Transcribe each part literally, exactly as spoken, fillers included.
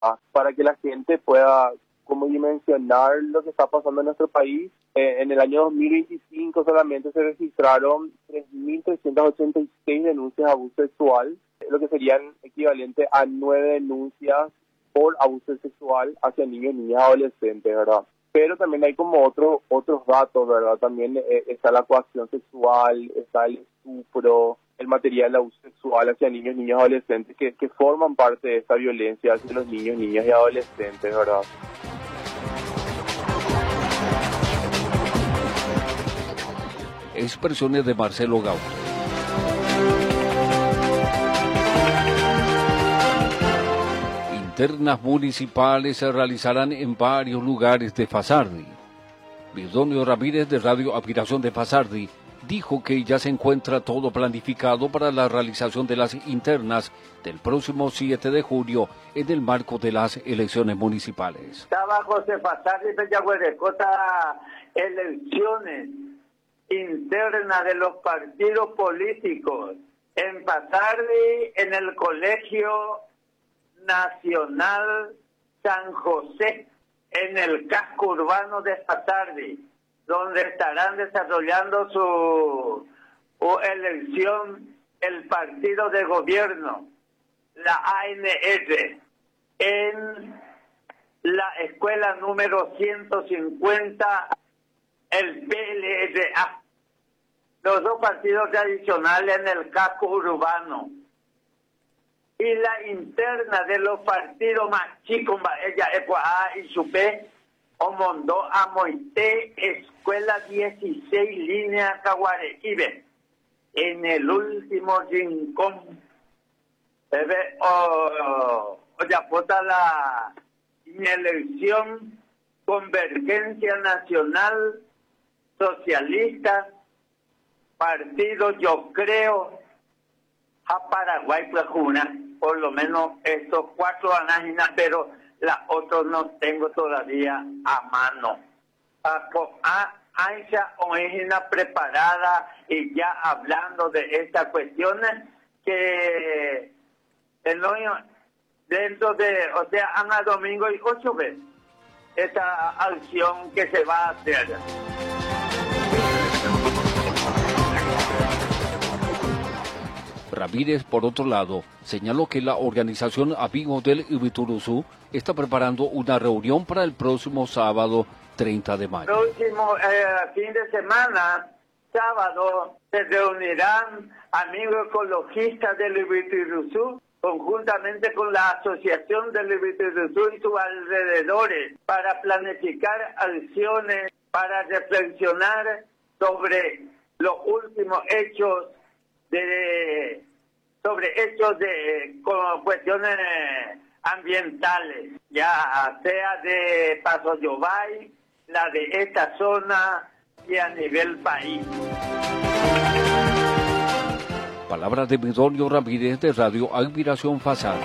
para que la gente pueda como dimensionar lo que está pasando en nuestro país. Eh, en el año dos mil veinticinco solamente se registraron tres mil trescientas ochenta y seis denuncias de abuso sexual, lo que serían equivalente a nueve denuncias por abuso sexual hacia niños, niñas y adolescentes, ¿verdad? Pero también hay como otro, otros datos, ¿verdad? También eh, está la coacción sexual, está el estupro, el material de abuso sexual hacia niños, niñas y adolescentes que, que forman parte de esta violencia hacia los niños, niñas y adolescentes, ¿verdad? Expresiones de Marcelo Gauto. Internas municipales se realizarán en varios lugares de Fasardi. Bidonio Ramírez, de Radio Aspiración de Fasardi, dijo que ya se encuentra todo planificado para la realización de las internas del próximo siete de junio en el marco de las elecciones municipales. Estaba José Fasardi, Peñaguerecota, elecciones internas de los partidos políticos en Fasardi, en el Colegio Nacional San José, en el casco urbano de Fasardi, donde estarán desarrollando su, su elección el partido de gobierno, la A N R, en la escuela número ciento cincuenta, el P L R A. Los dos partidos tradicionales en el casco urbano. Y la interna de los partidos más chicos, ella A y su P, Omondó a Moité, escuela dieciséis, línea Caguarequibe, en el último rincón. O ya vota la mi elección, Convergencia Nacional Socialista, partido, yo creo, a Paraguay, pues una, por lo menos estos cuatro anáginas, pero las otras no tengo todavía a mano. A Aisha Oejina preparada y ya hablando de estas cuestiones que el hoyo dentro de, o sea, Ana Domingo y ocho veces esta acción que se va a hacer. Ramírez, por otro lado, señaló que la organización Amigos del Ibituruzú está preparando una reunión para el próximo sábado treinta de mayo. Próximo eh, fin de semana, sábado, se reunirán amigos ecologistas del Ibituruzú conjuntamente con la Asociación del Ibituruzú y sus alrededores para planificar acciones, para reflexionar sobre los últimos hechos de sobre hechos de con cuestiones ambientales, ya sea de Paso Yobay, la de esta zona y a nivel país. Palabras de Bidonio Ramírez, de Radio Aspiración Fasardi.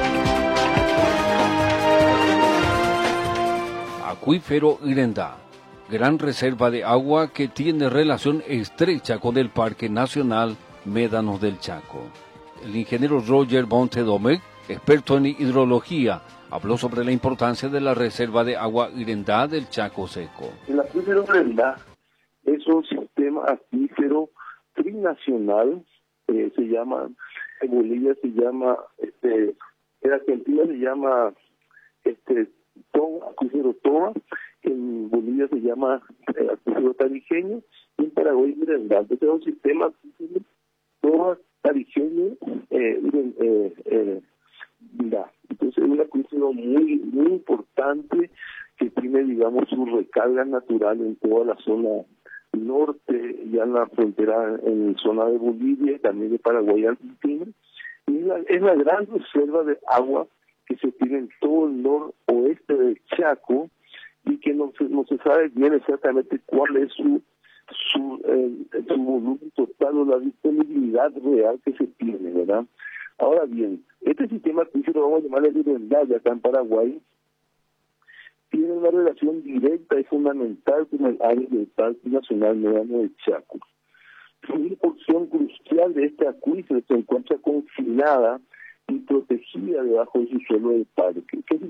Acuífero Irendá, gran reserva de agua que tiene relación estrecha con el Parque Nacional Médanos del Chaco. El ingeniero Roger Montedomec, experto en hidrología, habló sobre la importancia de la reserva de agua Irendá del Chaco Seco. El acuífero Irendá es un sistema acuífero trinacional, eh, se llama, en Bolivia se llama, este, en Argentina se llama este Toba, acuífero Toba, en Bolivia se llama eh, acuífero tarijeño, y en Paraguay Irendá. Entonces es un sistema acuífero Toba, tarijeño, eh, eh, eh, mira, entonces es un acuífero muy, muy importante que tiene, digamos, su recarga natural en toda la zona norte, ya en la frontera, en la zona de Bolivia, también de Paraguay y Argentina, y es la, es la gran reserva de agua que se tiene en todo el noroeste del Chaco y que no se, no se sabe bien exactamente cuál es su su, eh, su volumen total o la disponibilidad real que se tiene, ¿verdad? Ahora bien, este sistema acuífero, vamos a llamarle de Irendá, acá en Paraguay, tiene una relación directa y fundamental con el área del Parque Nacional Médano del Chaco. Una porción crucial de este acuífero se encuentra confinada y protegida debajo de su suelo del parque. ¿Qué